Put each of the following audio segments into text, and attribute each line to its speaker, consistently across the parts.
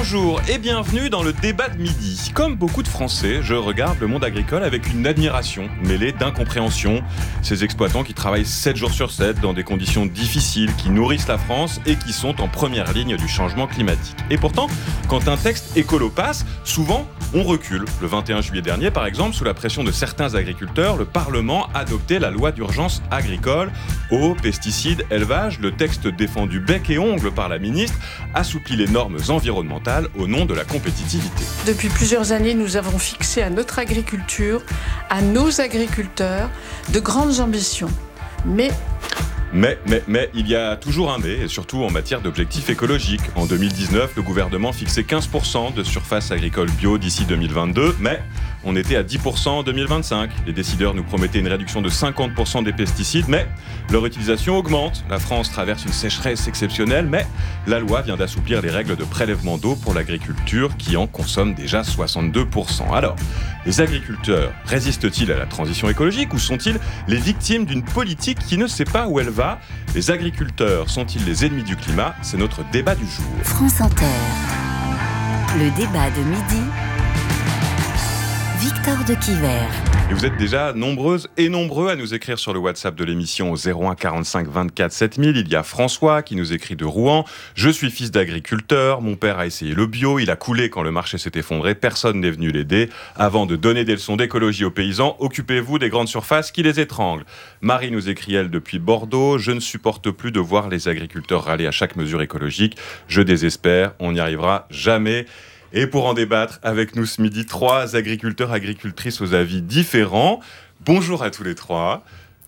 Speaker 1: Bonjour et bienvenue dans le débat de midi. Comme beaucoup de Français, je regarde le monde agricole avec une admiration mêlée d'incompréhension. Ces exploitants qui travaillent 7 jours sur 7 dans des conditions difficiles, qui nourrissent la France et qui sont en première ligne du changement climatique. Et pourtant, quand un texte écolo passe, souvent on recule. Le 21 juillet dernier, par exemple, sous la pression de certains agriculteurs, le Parlement adoptait la loi d'urgence agricole. Eau, pesticides, élevage, le texte défendu bec et ongle par la ministre assouplit les normes environnementales au nom de la compétitivité.
Speaker 2: Depuis plusieurs années, nous avons fixé à notre agriculture, à nos agriculteurs, de grandes ambitions. Mais
Speaker 1: il y a toujours un mais, et surtout en matière d'objectifs écologiques. En 2019, le gouvernement fixait 15% de surface agricole bio d'ici 2022, mais on était à 10% en 2025. Les décideurs nous promettaient une réduction de 50% des pesticides, mais leur utilisation augmente. La France traverse une sécheresse exceptionnelle, mais la loi vient d'assouplir les règles de prélèvement d'eau pour l'agriculture qui en consomme déjà 62%. Alors, les agriculteurs résistent-ils à la transition écologique ou sont-ils les victimes d'une politique qui ne sait pas où elle va ? Les agriculteurs sont-ils les ennemis du climat ? C'est notre débat du jour.
Speaker 3: France Inter. Le débat de midi. Victor de Quiver.
Speaker 1: Et vous êtes déjà nombreuses et nombreux à nous écrire sur le WhatsApp de l'émission au 01 45 24 7000. Il y a François qui nous écrit de Rouen. Je suis fils d'agriculteur. Mon père a essayé le bio. Il a coulé quand le marché s'est effondré. Personne n'est venu l'aider. Avant de donner des leçons d'écologie aux paysans, occupez-vous des grandes surfaces qui les étranglent. Marie nous écrit, elle, depuis Bordeaux. Je ne supporte plus de voir les agriculteurs râler à chaque mesure écologique. Je désespère. On n'y arrivera jamais. Et pour en débattre avec nous ce midi, 3 agriculteurs, agricultrices aux avis différents. Bonjour à tous les 3.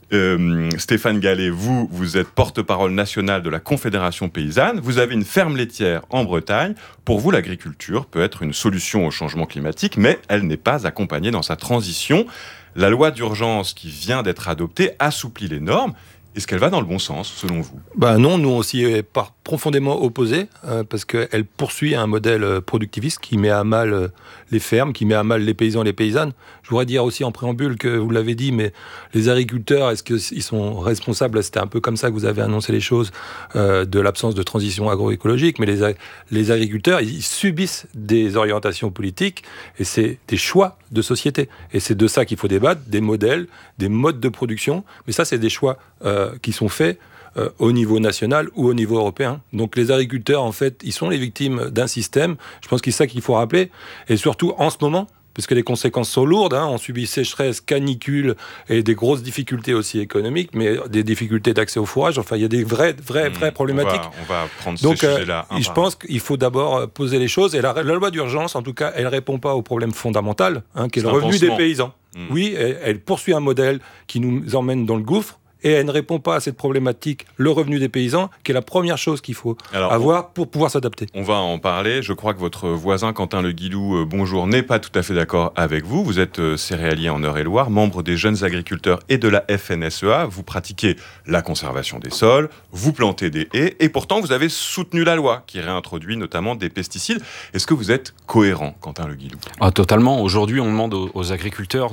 Speaker 1: Stéphane Gallet, vous êtes porte-parole nationale de la Confédération paysanne. Vous avez une ferme laitière en Bretagne. Pour vous, l'agriculture peut être une solution au changement climatique, mais elle n'est pas accompagnée dans sa transition. La loi d'urgence qui vient d'être adoptée assouplit les normes. Est-ce qu'elle va dans le bon sens, selon vous ?
Speaker 4: Non, nous on s'y est profondément opposés, parce qu'elle poursuit un modèle productiviste qui met à mal les fermes, qui met à mal les paysans et les paysannes. Je voudrais dire aussi en préambule que vous l'avez dit, mais les agriculteurs, est-ce qu'ils sont responsables ? C'était un peu comme ça que vous avez annoncé les choses, de l'absence de transition agroécologique, mais les agriculteurs, ils subissent des orientations politiques, et c'est des choix de société. Et c'est de ça qu'il faut débattre, des modèles, des modes de production, mais ça c'est des choix qui sont faits au niveau national ou au niveau européen. Donc les agriculteurs, en fait, ils sont les victimes d'un système. Je pense que c'est ça qu'il faut rappeler. Et surtout en ce moment, puisque les conséquences sont lourdes, on subit sécheresse, canicule et des grosses difficultés aussi économiques, mais des difficultés d'accès au fourrage. Enfin, il y a des vraies problématiques.
Speaker 1: On va prendre
Speaker 4: donc,
Speaker 1: ces sujets-là.
Speaker 4: Je pense qu'il faut d'abord poser les choses. Et la loi d'urgence, en tout cas, elle ne répond pas au problème fondamental, qui est le revenu des paysans. Oui, elle poursuit un modèle qui nous emmène dans le gouffre. Et elle ne répond pas à cette problématique, le revenu des paysans, qui est la première chose qu'il faut avoir pour pouvoir s'adapter.
Speaker 1: On va en parler. Je crois que votre voisin Quentin Le Guilou, bonjour, n'est pas tout à fait d'accord avec vous. Vous êtes céréalier en Eure-et-Loire, membre des jeunes agriculteurs et de la FNSEA. Vous pratiquez la conservation des sols, vous plantez des haies, et pourtant vous avez soutenu la loi qui réintroduit notamment des pesticides. Est-ce que vous êtes cohérent, Quentin Le Guilou ?
Speaker 5: Totalement. Aujourd'hui, on demande aux agriculteurs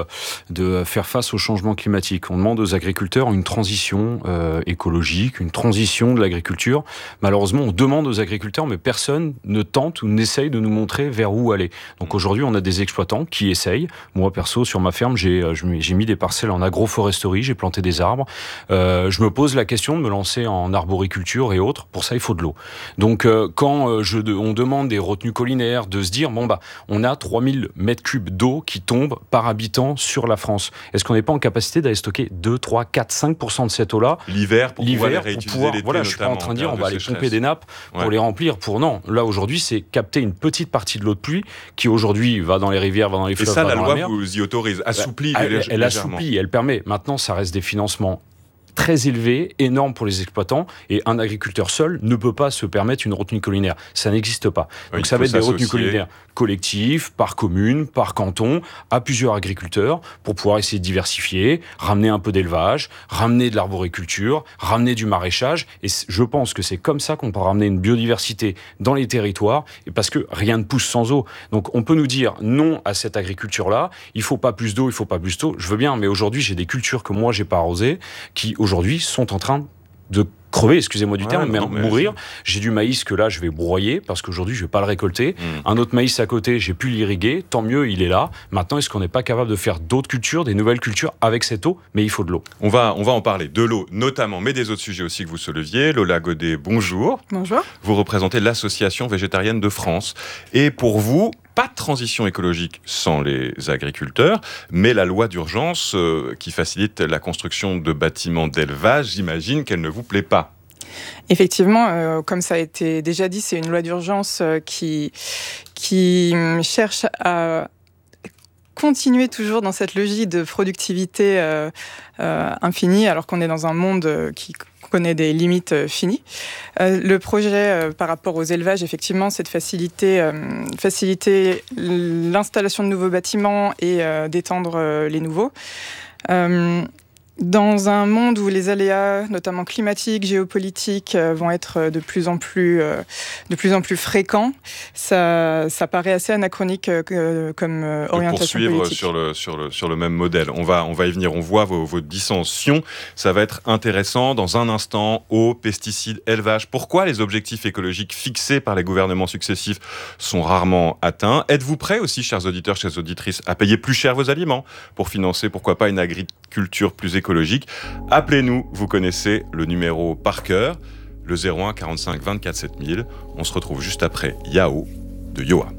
Speaker 5: de faire face au changement climatique. On demande aux agriculteurs une transition écologique, une transition de l'agriculture. Malheureusement, on demande aux agriculteurs, mais personne ne tente ou n'essaye de nous montrer vers où aller. Donc aujourd'hui, on a des exploitants qui essayent. Moi, perso, sur ma ferme, j'ai mis des parcelles en agroforesterie, j'ai planté des arbres. Je me pose la question de me lancer en arboriculture et autres. Pour ça, il faut de l'eau. Donc quand on demande des retenues collinaires, de se dire, on a 3000 mètres cubes d'eau qui tombent par habitant sur la France. Est-ce qu'on n'est pas en capacité d'aller stocker 2, 3, 4, 5% de cette eau-là
Speaker 1: l'hiver pour pouvoir les réutiliser l'été,
Speaker 5: je suis pas en train de dire on va aller pomper des nappes pour les remplir. Non, là aujourd'hui c'est capter une petite partie de l'eau de pluie qui aujourd'hui va dans les rivières, va dans les fleuves, va dans la mer. Et ça, la loi vous
Speaker 1: y autorise, assouplit
Speaker 5: elle
Speaker 1: légèrement.
Speaker 5: assouplit, elle permet. Maintenant, ça reste des financements très élevé, énorme pour les exploitants, et un agriculteur seul ne peut pas se permettre une retenue collinaire. Ça n'existe pas. Donc ça va être des retenues collinaires collectives, par commune, par canton, à plusieurs agriculteurs, pour pouvoir essayer de diversifier, ramener un peu d'élevage, ramener de l'arboriculture, ramener du maraîchage, et je pense que c'est comme ça qu'on peut ramener une biodiversité dans les territoires, et parce que rien ne pousse sans eau. Donc on peut nous dire non à cette agriculture-là, il faut pas plus d'eau, il faut pas plus d'eau, je veux bien, mais aujourd'hui j'ai des cultures que moi j'ai pas arrosées, qui aujourd'hui sont en train de crever, excusez-moi du
Speaker 1: Ouais,
Speaker 5: terme, mais
Speaker 1: non, mais
Speaker 5: mourir. J'ai du maïs que là, je vais broyer parce qu'aujourd'hui, je vais pas le récolter. Un autre maïs à côté, j'ai pu l'irriguer. Tant mieux, il est là. Maintenant, est-ce qu'on n'est pas capable de faire d'autres cultures, des nouvelles cultures avec cette eau? Mais il faut de l'eau.
Speaker 1: On va en parler, de l'eau notamment, mais des autres sujets aussi que vous souleviez. Lola Godet, bonjour.
Speaker 6: Bonjour.
Speaker 1: Vous représentez l'Association végétarienne de France. Et pour vous, pas de transition écologique sans les agriculteurs, mais la loi d'urgence qui facilite la construction de bâtiments d'élevage, j'imagine qu'elle ne vous plaît pas.
Speaker 6: Effectivement, comme ça a été déjà dit, c'est une loi d'urgence qui cherche à continuer toujours dans cette logique de productivité infinie, alors qu'on est dans un monde qui connaît des limites finies. Le projet par rapport aux élevages, effectivement, c'est de faciliter l'installation de nouveaux bâtiments et d'étendre les nouveaux. Dans un monde où les aléas, notamment climatiques, géopolitiques, vont être de plus en plus fréquents, ça paraît assez anachronique comme orientation politique.
Speaker 1: Poursuivre sur le même modèle. On va y venir. On voit vos dissensions. Ça va être intéressant. Dans un instant, eau, pesticides, élevage. Pourquoi les objectifs écologiques fixés par les gouvernements successifs sont rarement atteints? Êtes-vous prêts aussi, chers auditeurs, chères auditrices, à payer plus cher vos aliments pour financer, pourquoi pas, une agriculture plus écologique? Appelez-nous, vous connaissez le numéro par cœur, le 01 45 24 7000. On se retrouve juste après Yao de Yoa.